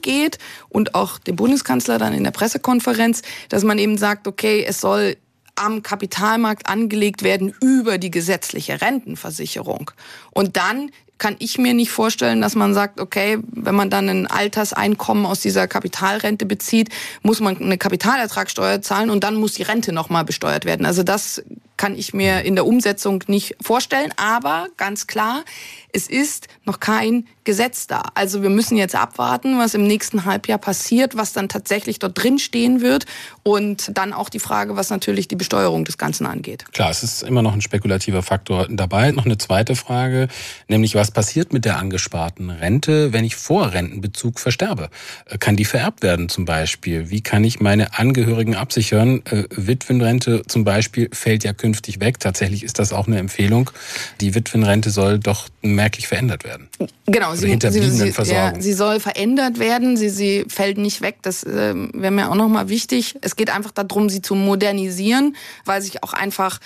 geht und auch dem Bundeskanzler dann in der Pressekonferenz, dass man eben sagt, okay, es soll am Kapitalmarkt angelegt werden über die gesetzliche Rentenversicherung. Und dann kann ich mir nicht vorstellen, dass man sagt, okay, wenn man dann ein Alterseinkommen aus dieser Kapitalrente bezieht, muss man eine Kapitalertragssteuer zahlen und dann muss die Rente nochmal besteuert werden. Also das kann ich mir in der Umsetzung nicht vorstellen. Aber ganz klar, es ist noch kein Gesetz da. Also wir müssen jetzt abwarten, was im nächsten Halbjahr passiert, was dann tatsächlich dort drin stehen wird und dann auch die Frage, was natürlich die Besteuerung des Ganzen angeht. Klar, es ist immer noch ein spekulativer Faktor dabei. Noch eine zweite Frage, nämlich was passiert mit der angesparten Rente, wenn ich vor Rentenbezug versterbe? Kann die vererbt werden zum Beispiel? Wie kann ich meine Angehörigen absichern? Witwenrente zum Beispiel fällt ja künftig weg. Tatsächlich ist das auch eine Empfehlung. Die Witwenrente soll doch merklich verändert werden. Genau, Hinterbliebenenversorgung. Sie soll verändert werden, sie fällt nicht weg. Das wäre mir auch nochmal wichtig. Es geht einfach darum, sie zu modernisieren, weil sich auch einfach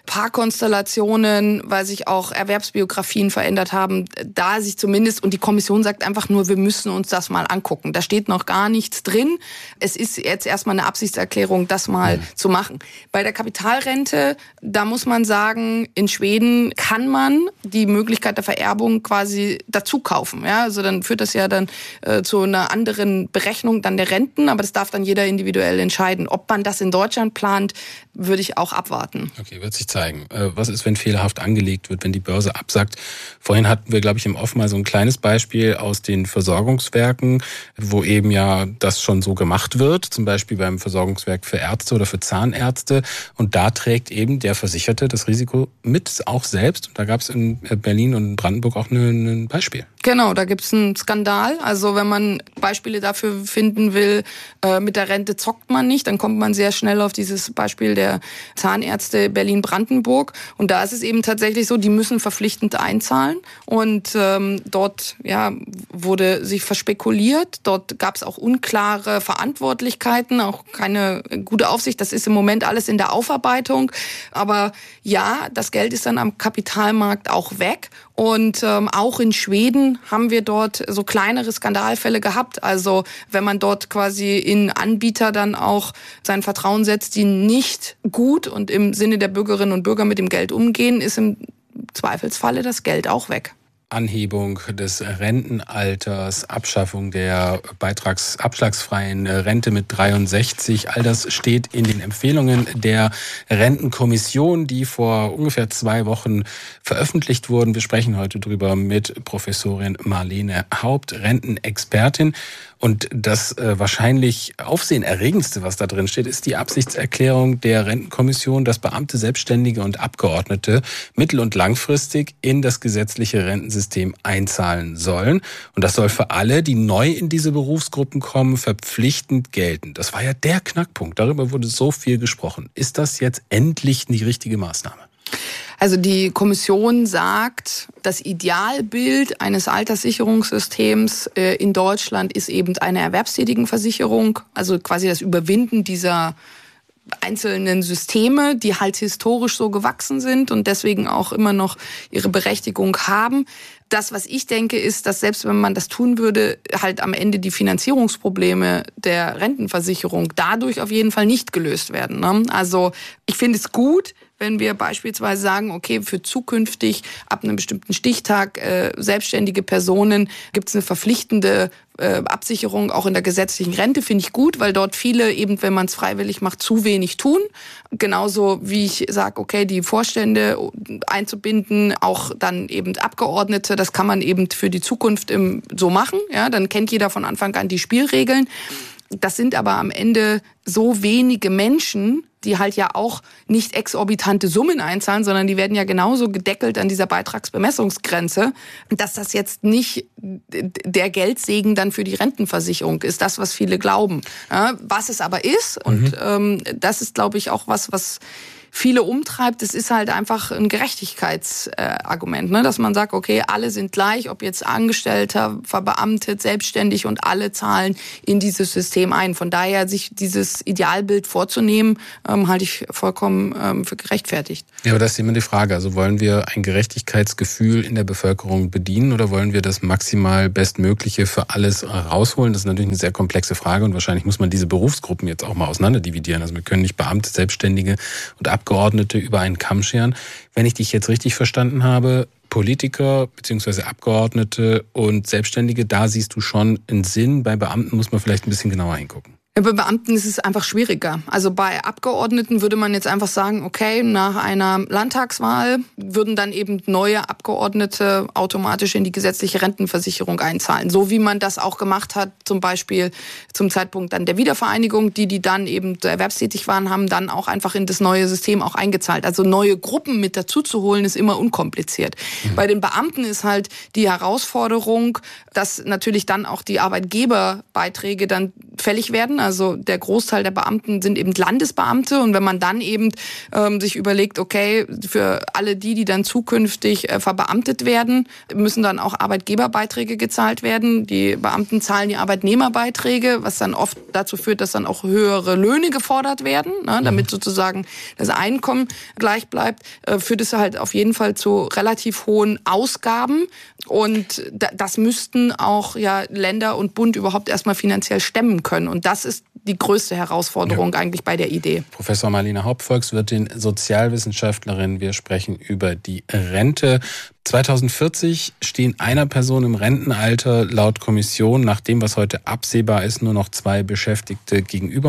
Paarkonstellationen, weil sich auch Erwerbsbiografien verändert haben, da sich zumindest, und die Kommission sagt einfach nur, wir müssen uns das mal angucken. Da steht noch gar nichts drin. Es ist jetzt erstmal eine Absichtserklärung, das mal zu machen. Bei der Kapitalrente, da muss man sagen, in Schweden kann man die Möglichkeit der Vererbung quasi dazu kaufen. Ja, also dann führt das ja dann zu einer anderen Berechnung dann der Renten, aber das darf dann jeder individuell entscheiden. Ob man das in Deutschland plant, würde ich auch abwarten. Okay, wird sich zeigen. Was ist, wenn fehlerhaft angelegt wird, wenn die Börse absackt? Vorhin hatten wir, glaube ich, im Off mal so ein kleines Beispiel aus den Versorgungswerken, wo eben ja das schon so gemacht wird, zum Beispiel beim Versorgungswerk für Ärzte oder für Zahnärzte. Und da trägt eben der Versicherte das Risiko mit, auch selbst. Und da gab es in Berlin und Brandenburg auch ein Beispiel. Genau, da gibt's einen Skandal. Also wenn man Beispiele dafür finden will, mit der Rente zockt man nicht, dann kommt man sehr schnell auf dieses Beispiel der Zahnärzte Berlin-Brandenburg. Und da ist es eben tatsächlich so, die müssen verpflichtend einzahlen. Und dort wurde sich verspekuliert. Dort gab's auch unklare Verantwortlichkeiten, auch keine gute Aufsicht. Das ist im Moment alles in der Aufarbeitung. Aber ja, das Geld ist dann am Kapitalmarkt auch weg. Und auch in Schweden haben wir dort so kleinere Skandalfälle gehabt. Also wenn man dort quasi in Anbieter dann auch sein Vertrauen setzt, die nicht gut und im Sinne der Bürgerinnen und Bürger mit dem Geld umgehen, ist im Zweifelsfalle das Geld auch weg. Anhebung des Rentenalters, Abschaffung der beitragsabschlagsfreien Rente mit 63. All das steht in den Empfehlungen der Rentenkommission, die vor ungefähr 2 Wochen veröffentlicht wurden. Wir sprechen heute drüber mit Professorin Marlene Haupt, Rentenexpertin. Und das wahrscheinlich aufsehenerregendste, was da drin steht, ist die Absichtserklärung der Rentenkommission, dass Beamte, Selbstständige und Abgeordnete mittel- und langfristig in das gesetzliche Rentensystem einzahlen sollen. Und das soll für alle, die neu in diese Berufsgruppen kommen, verpflichtend gelten. Das war ja der Knackpunkt. Darüber wurde so viel gesprochen. Ist das jetzt endlich die richtige Maßnahme? Also die Kommission sagt, das Idealbild eines Alterssicherungssystems in Deutschland ist eben eine Erwerbstätigenversicherung, also quasi das Überwinden dieser einzelnen Systeme, die halt historisch so gewachsen sind und deswegen auch immer noch ihre Berechtigung haben. Das, was ich denke, ist, dass selbst wenn man das tun würde, halt am Ende die Finanzierungsprobleme der Rentenversicherung dadurch auf jeden Fall nicht gelöst werden, ne? Also ich finde es gut, wenn wir beispielsweise sagen, okay, für zukünftig ab einem bestimmten Stichtag selbstständige Personen gibt es eine verpflichtende Absicherung auch in der gesetzlichen Rente, finde ich gut, weil dort viele eben, wenn man es freiwillig macht, zu wenig tun. Genauso wie ich sage, okay, die Vorstände einzubinden, auch dann eben Abgeordnete, das kann man eben für die Zukunft so machen. Ja, dann kennt jeder von Anfang an die Spielregeln. Das sind aber am Ende so wenige Menschen, die halt ja auch nicht exorbitante Summen einzahlen, sondern die werden ja genauso gedeckelt an dieser Beitragsbemessungsgrenze, dass das jetzt nicht der Geldsegen dann für die Rentenversicherung ist, das, was viele glauben. Ja, was es aber ist, und das ist, glaube ich, auch was viele umtreibt, das ist halt einfach ein Gerechtigkeitsargument, ne? Dass man sagt, okay, alle sind gleich, ob jetzt Angestellter, verbeamtet, selbstständig und alle zahlen in dieses System ein. Von daher, sich dieses Idealbild vorzunehmen, halte ich vollkommen für gerechtfertigt. Ja, aber das ist immer die Frage. Also wollen wir ein Gerechtigkeitsgefühl in der Bevölkerung bedienen oder wollen wir das maximal Bestmögliche für alles rausholen? Das ist natürlich eine sehr komplexe Frage und wahrscheinlich muss man diese Berufsgruppen jetzt auch mal auseinanderdividieren. Also wir können nicht Beamte, Selbstständige und Abgeordnete über einen Kamm scheren. Wenn ich dich jetzt richtig verstanden habe, Politiker bzw. Abgeordnete und Selbstständige, da siehst du schon einen Sinn. Bei Beamten muss man vielleicht ein bisschen genauer hingucken. Ja, bei Beamten ist es einfach schwieriger. Also bei Abgeordneten würde man jetzt einfach sagen, okay, nach einer Landtagswahl würden dann eben neue Abgeordnete automatisch in die gesetzliche Rentenversicherung einzahlen. So wie man das auch gemacht hat, zum Beispiel zum Zeitpunkt dann der Wiedervereinigung. Die dann eben erwerbstätig waren, haben dann auch einfach in das neue System auch eingezahlt. Also neue Gruppen mit dazu zu holen, ist immer unkompliziert. Bei den Beamten ist halt die Herausforderung, dass natürlich dann auch die Arbeitgeberbeiträge dann fällig werden. Also der Großteil der Beamten sind eben Landesbeamte und wenn man dann eben sich überlegt, okay, für alle die dann zukünftig verbeamtet werden, müssen dann auch Arbeitgeberbeiträge gezahlt werden. Die Beamten zahlen die Arbeitnehmerbeiträge, was dann oft dazu führt, dass dann auch höhere Löhne gefordert werden, ne, damit sozusagen das Einkommen gleich bleibt, führt es halt auf jeden Fall zu relativ hohen Ausgaben und das müssten auch ja Länder und Bund überhaupt erstmal finanziell stemmen können und das ist die größte Herausforderung eigentlich bei der Idee. Professor Marlene Haupt, Volkswirtin, Sozialwissenschaftlerin. Wir sprechen über die Rente. 2040 stehen einer Person im Rentenalter laut Kommission, nach dem, was heute absehbar ist, nur noch 2 Beschäftigte gegenüber.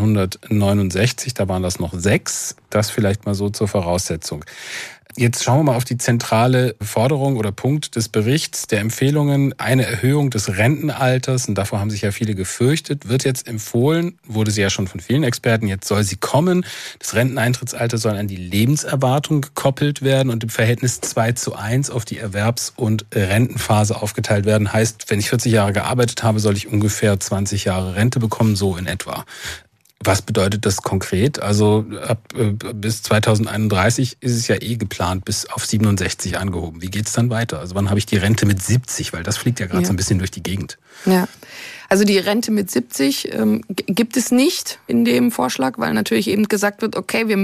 1969, da waren das noch 6. Das vielleicht mal so zur Voraussetzung. Jetzt schauen wir mal auf die zentrale Forderung oder Punkt des Berichts der Empfehlungen. Eine Erhöhung des Rentenalters, und davor haben sich ja viele gefürchtet, wird jetzt empfohlen, wurde sie ja schon von vielen Experten, jetzt soll sie kommen. Das Renteneintrittsalter soll an die Lebenserwartung gekoppelt werden und im Verhältnis 2:1 auf die Erwerbs- und Rentenphase aufgeteilt werden. Heißt, wenn ich 40 Jahre gearbeitet habe, soll ich ungefähr 20 Jahre Rente bekommen, so in etwa. Was bedeutet das konkret? Also bis 2031 ist es ja geplant, bis auf 67 angehoben. Wie geht's dann weiter? Also wann habe ich die Rente mit 70? Weil das fliegt ja gerade so ein bisschen durch die Gegend. Ja. Also die Rente mit 70 gibt es nicht in dem Vorschlag, weil natürlich eben gesagt wird, okay, wir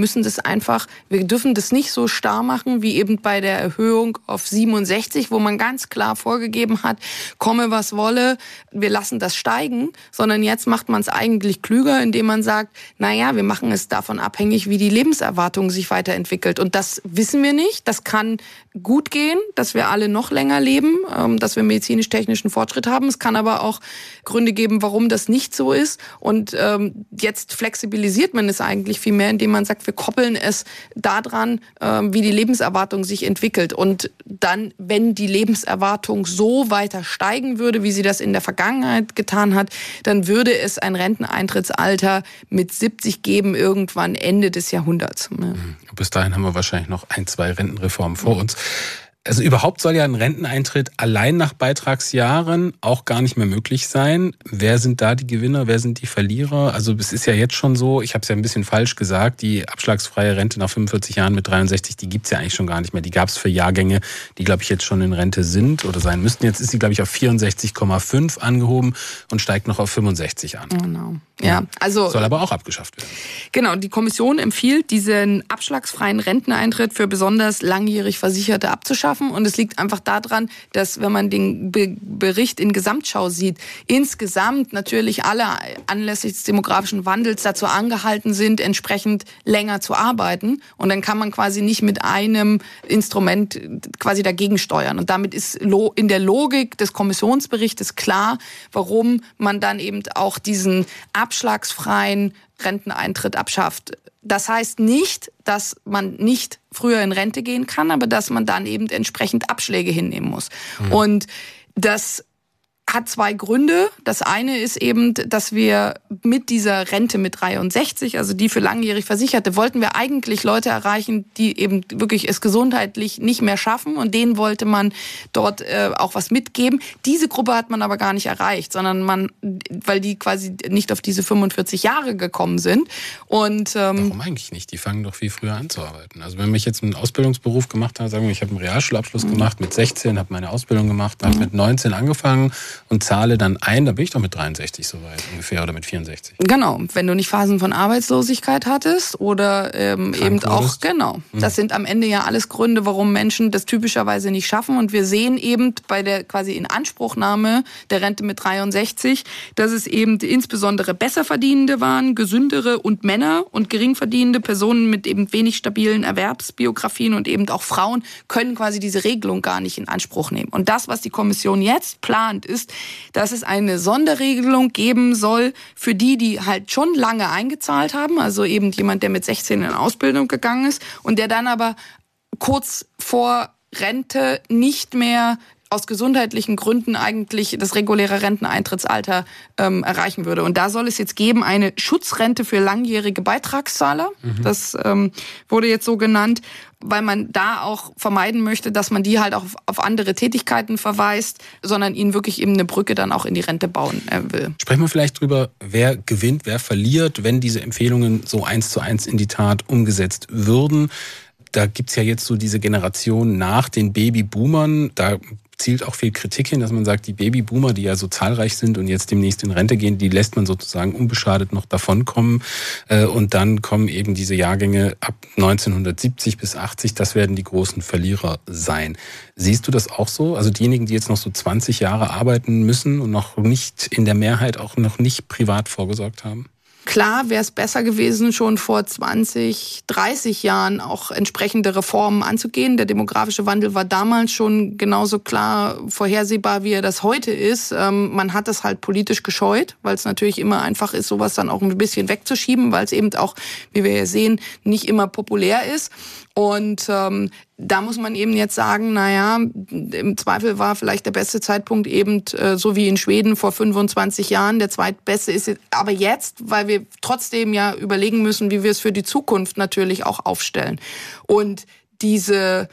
dürfen das nicht so starr machen wie eben bei der Erhöhung auf 67, wo man ganz klar vorgegeben hat, komme was wolle, wir lassen das steigen, sondern jetzt macht man es eigentlich klüger, indem man sagt, naja, wir machen es davon abhängig, wie die Lebenserwartung sich weiterentwickelt. Und das wissen wir nicht. Das kann gut gehen, dass wir alle noch länger leben, dass wir medizinisch-technischen Fortschritt haben. Es kann aber auch Gründe geben, warum das nicht so ist. Und jetzt flexibilisiert man es eigentlich viel mehr, indem man sagt, wir koppeln es daran, wie die Lebenserwartung sich entwickelt. Und dann, wenn die Lebenserwartung so weiter steigen würde, wie sie das in der Vergangenheit getan hat, dann würde es ein Renteneintrittsalter mit 70 geben, irgendwann Ende des Jahrhunderts. Ja. Bis dahin haben wir wahrscheinlich noch 1, 2 Rentenreformen vor uns. Also überhaupt soll ja ein Renteneintritt allein nach Beitragsjahren auch gar nicht mehr möglich sein. Wer sind da die Gewinner, wer sind die Verlierer? Also es ist ja jetzt schon so, ich habe es ja ein bisschen falsch gesagt, die abschlagsfreie Rente nach 45 Jahren mit 63, die gibt's ja eigentlich schon gar nicht mehr. Die gab's für Jahrgänge, die, glaube ich, jetzt schon in Rente sind oder sein müssten. Jetzt ist sie, glaube ich, auf 64,5 angehoben und steigt noch auf 65 an. Genau. Ja, also soll aber auch abgeschafft werden. Genau, die Kommission empfiehlt, diesen abschlagsfreien Renteneintritt für besonders langjährig Versicherte abzuschaffen. Und es liegt einfach daran, dass, wenn man den Bericht in Gesamtschau sieht, insgesamt natürlich alle anlässlich des demografischen Wandels dazu angehalten sind, entsprechend länger zu arbeiten. Und dann kann man quasi nicht mit einem Instrument quasi dagegen steuern. Und damit ist in der Logik des Kommissionsberichtes klar, warum man dann eben auch diesen abschlagsfreien Renteneintritt abschafft. Das heißt nicht, dass man nicht früher in Rente gehen kann, aber dass man dann eben entsprechend Abschläge hinnehmen muss. Und das hat zwei Gründe. Das eine ist eben, dass wir mit dieser Rente mit 63, also die für langjährig Versicherte, wollten wir eigentlich Leute erreichen, die eben wirklich es gesundheitlich nicht mehr schaffen, und denen wollte man dort auch was mitgeben. Diese Gruppe hat man aber gar nicht erreicht, sondern weil die quasi nicht auf diese 45 Jahre gekommen sind. Und warum eigentlich nicht? Die fangen doch viel früher an zu arbeiten. Also wenn ich jetzt einen Ausbildungsberuf gemacht habe, sagen wir, ich habe einen Realschulabschluss gemacht mit 16, habe meine Ausbildung gemacht, habe mit 19 angefangen und zahle dann ein, da bin ich doch mit 63 soweit ungefähr oder mit 64. Genau, wenn du nicht Phasen von Arbeitslosigkeit hattest oder eben auch, genau. Das sind am Ende ja alles Gründe, warum Menschen das typischerweise nicht schaffen, und wir sehen eben bei der quasi Inanspruchnahme der Rente mit 63, dass es eben insbesondere Besserverdienende waren, gesündere und Männer, und geringverdienende Personen mit eben wenig stabilen Erwerbsbiografien und eben auch Frauen können quasi diese Regelung gar nicht in Anspruch nehmen. Und das, was die Kommission jetzt plant, ist, dass es eine Sonderregelung geben soll für die halt schon lange eingezahlt haben, also eben jemand, der mit 16 in Ausbildung gegangen ist und der dann aber kurz vor Rente nicht mehr aus gesundheitlichen Gründen eigentlich das reguläre Renteneintrittsalter erreichen würde. Und da soll es jetzt geben eine Schutzrente für langjährige Beitragszahler. Das wurde jetzt so genannt, weil man da auch vermeiden möchte, dass man die halt auch auf andere Tätigkeiten verweist, sondern ihnen wirklich eben eine Brücke dann auch in die Rente bauen will. Sprechen wir vielleicht drüber, wer gewinnt, wer verliert, wenn diese Empfehlungen so 1:1 in die Tat umgesetzt würden. Da gibt's ja jetzt so diese Generation nach den Babyboomern. Da zielt auch viel Kritik hin, dass man sagt, die Babyboomer, die ja so zahlreich sind und jetzt demnächst in Rente gehen, die lässt man sozusagen unbeschadet noch davonkommen. Und dann kommen eben diese Jahrgänge ab 1970 bis 80, das werden die großen Verlierer sein. Siehst du das auch so? Also diejenigen, die jetzt noch so 20 Jahre arbeiten müssen und noch nicht in der Mehrheit auch noch nicht privat vorgesorgt haben? Klar wäre es besser gewesen, schon vor 20, 30 Jahren auch entsprechende Reformen anzugehen. Der demografische Wandel war damals schon genauso klar vorhersehbar, wie er das heute ist. Man hat das halt politisch gescheut, weil es natürlich immer einfach ist, sowas dann auch ein bisschen wegzuschieben, weil es eben auch, wie wir ja sehen, nicht immer populär ist. Und da muss man eben jetzt sagen, naja, im Zweifel war vielleicht der beste Zeitpunkt eben so wie in Schweden vor 25 Jahren. Der zweitbeste ist aber jetzt, weil wir trotzdem ja überlegen müssen, wie wir es für die Zukunft natürlich auch aufstellen. Und diese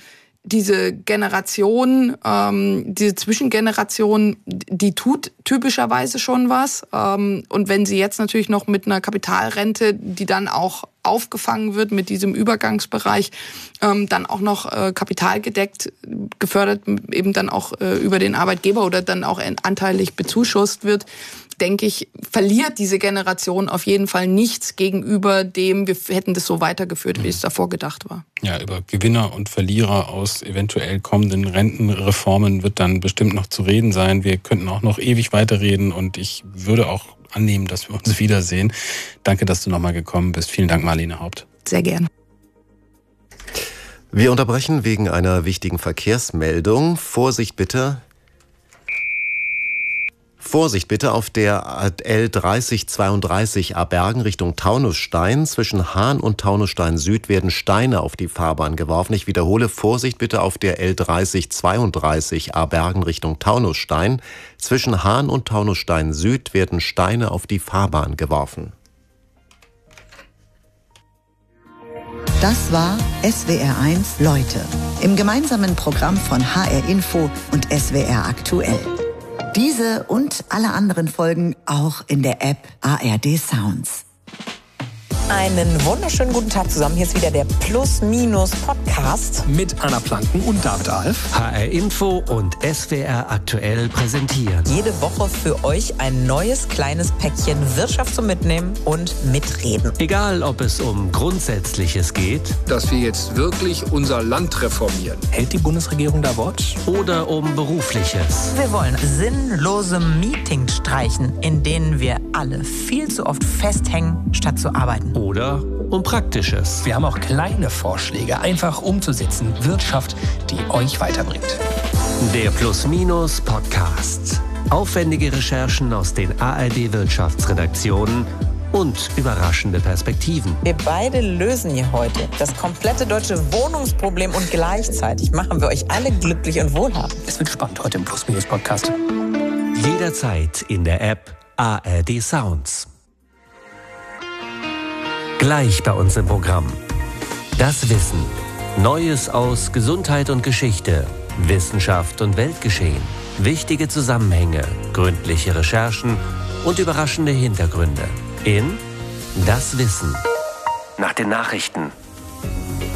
Generation, diese Zwischengeneration, die tut typischerweise schon was. Und wenn sie jetzt natürlich noch mit einer Kapitalrente, die dann auch aufgefangen wird mit diesem Übergangsbereich, dann auch noch kapitalgedeckt, gefördert eben dann auch über den Arbeitgeber oder dann auch anteilig bezuschusst wird, denke ich, verliert diese Generation auf jeden Fall nichts gegenüber dem, wir hätten das so weitergeführt, wie es davor gedacht war. Ja, über Gewinner und Verlierer aus eventuell kommenden Rentenreformen wird dann bestimmt noch zu reden sein. Wir könnten auch noch ewig weiterreden und ich würde auch annehmen, dass wir uns wiedersehen. Danke, dass du nochmal gekommen bist. Vielen Dank, Marlene Haupt. Sehr gerne. Wir unterbrechen wegen einer wichtigen Verkehrsmeldung. Vorsicht bitte. Vorsicht bitte auf der L3032 Abergen Richtung Taunusstein. Zwischen Hahn und Taunusstein Süd werden Steine auf die Fahrbahn geworfen. Ich wiederhole, Vorsicht bitte auf der L3032 Abergen Richtung Taunusstein. Zwischen Hahn und Taunusstein Süd werden Steine auf die Fahrbahn geworfen. Das war SWR1 Leute im gemeinsamen Programm von HR Info und SWR Aktuell. Diese und alle anderen Folgen auch in der App ARD Sounds. Einen wunderschönen guten Tag zusammen. Hier ist wieder der Plus-Minus-Podcast. Mit Anna Planken und David Alf. HR Info und SWR Aktuell präsentieren. Jede Woche für euch ein neues kleines Päckchen Wirtschaft zum Mitnehmen und Mitreden. Egal, ob es um Grundsätzliches geht. Dass wir jetzt wirklich unser Land reformieren. Hält die Bundesregierung da Wort? Oder um Berufliches. Wir wollen sinnlose Meetings streichen, in denen wir alle viel zu oft festhängen, statt zu arbeiten. Oder um Praktisches. Wir haben auch kleine Vorschläge, einfach umzusetzen. Wirtschaft, die euch weiterbringt. Der Plus-Minus-Podcast. Aufwendige Recherchen aus den ARD-Wirtschaftsredaktionen und überraschende Perspektiven. Wir beide lösen hier heute das komplette deutsche Wohnungsproblem und gleichzeitig machen wir euch alle glücklich und wohlhabend. Es wird spannend heute im Plus-Minus-Podcast. Jede Jederzeit in der App ARD Sounds. Gleich bei uns im Programm. Das Wissen. Neues aus Gesundheit und Geschichte, Wissenschaft und Weltgeschehen. Wichtige Zusammenhänge, gründliche Recherchen und überraschende Hintergründe. In Das Wissen. Nach den Nachrichten.